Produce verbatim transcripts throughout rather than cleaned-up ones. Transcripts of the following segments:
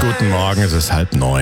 guten Morgen, es ist halb neun.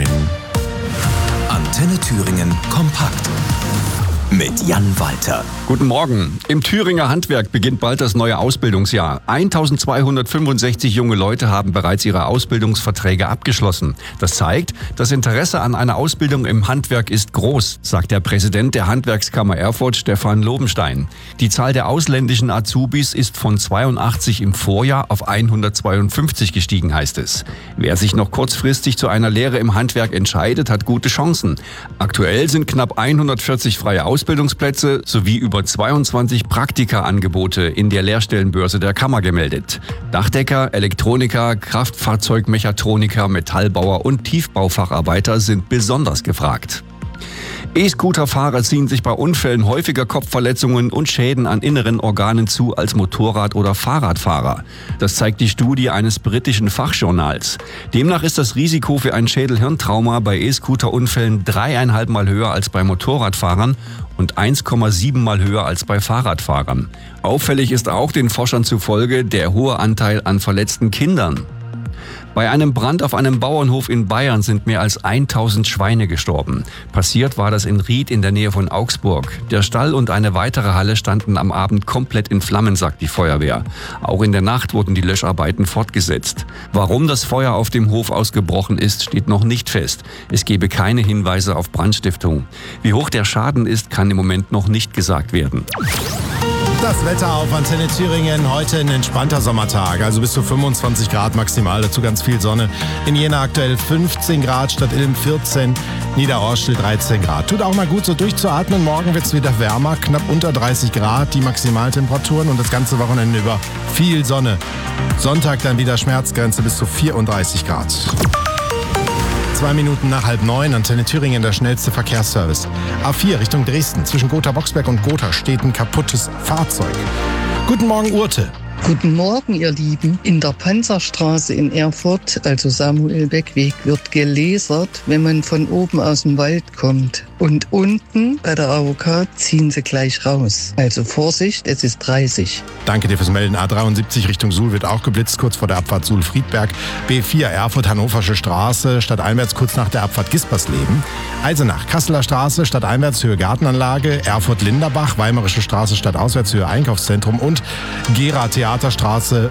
Antenne Thüringen kompakt mit Jan Walter. Guten Morgen. Im Thüringer Handwerk beginnt bald das neue Ausbildungsjahr. eintausendzweihundertfünfundsechzig junge Leute haben bereits ihre Ausbildungsverträge abgeschlossen. Das zeigt, das Interesse an einer Ausbildung im Handwerk ist groß, sagt der Präsident der Handwerkskammer Erfurt, Stefan Lobenstein. Die Zahl der ausländischen Azubis ist von zweiundachtzig im Vorjahr auf hundertzweiundfünfzig gestiegen, heißt es. Wer sich noch kurzfristig zu einer Lehre im Handwerk entscheidet, hat gute Chancen. Aktuell sind knapp hundertvierzig freie Ausbildungsplätze sowie über zweiundzwanzig Praktika-Angebote in der Lehrstellenbörse der Kammer gemeldet. Dachdecker, Elektroniker, Kraftfahrzeugmechatroniker, Metallbauer und Tiefbaufacharbeiter sind besonders gefragt. E-Scooter-Fahrer ziehen sich bei Unfällen häufiger Kopfverletzungen und Schäden an inneren Organen zu als Motorrad- oder Fahrradfahrer. Das zeigt die Studie eines britischen Fachjournals. Demnach ist das Risiko für ein Schädel-Hirntrauma bei E-Scooter-Unfällen dreieinhalb Mal höher als bei Motorradfahrern und eins Komma sieben Mal höher als bei Fahrradfahrern. Auffällig ist auch den Forschern zufolge der hohe Anteil an verletzten Kindern. Bei einem Brand auf einem Bauernhof in Bayern sind mehr als tausend Schweine gestorben. Passiert war das in Ried in der Nähe von Augsburg. Der Stall und eine weitere Halle standen am Abend komplett in Flammen, sagt die Feuerwehr. Auch in der Nacht wurden die Löscharbeiten fortgesetzt. Warum das Feuer auf dem Hof ausgebrochen ist, steht noch nicht fest. Es gebe keine Hinweise auf Brandstiftung. Wie hoch der Schaden ist, kann im Moment noch nicht gesagt werden. Das Wetter auf Antenne Thüringen, heute ein entspannter Sommertag, also bis zu fünfundzwanzig Grad maximal, dazu ganz viel Sonne. In Jena aktuell fünfzehn Grad, Stadt Ilm vierzehn, Niederorstel dreizehn Grad. Tut auch mal gut, so durchzuatmen, morgen wird es wieder wärmer, knapp unter dreißig Grad die Maximaltemperaturen und das ganze Wochenende über viel Sonne. Sonntag dann wieder Schmerzgrenze bis zu vierunddreißig Grad. Zwei Minuten nach halb neun, Antenne Thüringen, der schnellste Verkehrsservice. A vier Richtung Dresden, zwischen Gotha-Boxberg und Gotha steht ein kaputtes Fahrzeug. Guten Morgen, Urte. Guten Morgen, ihr Lieben. In der Panzerstraße in Erfurt, also Samuel-Beck-Weg, wird gelasert, wenn man von oben aus dem Wald kommt. Und unten bei der A O K ziehen sie gleich raus. Also Vorsicht, es ist dreißig. Danke dir fürs Melden. A dreiundsiebzig Richtung Suhl wird auch geblitzt, kurz vor der Abfahrt Suhl-Friedberg. B vier Erfurt, Hannoversche Straße, stadteinwärts kurz nach der Abfahrt Gispersleben. Eisenach, Kasseler Straße, stadteinwärts Höhe Gartenanlage. Erfurt-Linderbach, Weimarische Straße, stadtauswärts Höhe Einkaufszentrum. Und Gera Theaterstraße,